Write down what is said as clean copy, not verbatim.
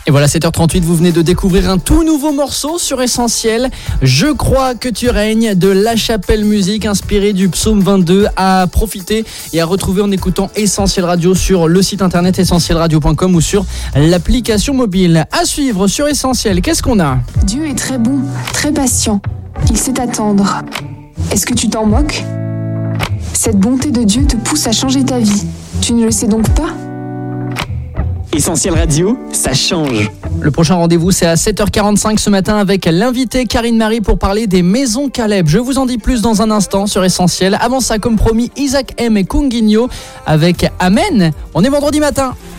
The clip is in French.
Et voilà, 7h38, vous venez de découvrir un tout nouveau morceau sur Essentiel. Je crois que tu règnes de La Chapelle Musique, inspiré du psaume 22, à profiter et à retrouver en écoutant Essentiel Radio sur le site internet essentielradio.com ou sur l'application mobile. À suivre sur Essentiel, qu'est-ce qu'on a ? Dieu est très bon, très patient. Il sait attendre. Est-ce que tu t'en moques ? Cette bonté de Dieu te pousse à changer ta vie. Tu ne le sais donc pas ? Essentiel Radio, ça change. Le prochain rendez-vous, c'est à 7h45 ce matin avec l'invitée Karine Marie pour parler des maisons Caleb. Je vous en dis plus dans un instant sur Essentiel. Avant ça, comme promis, Isaac M et Kunguinho avec Amen. On est vendredi matin.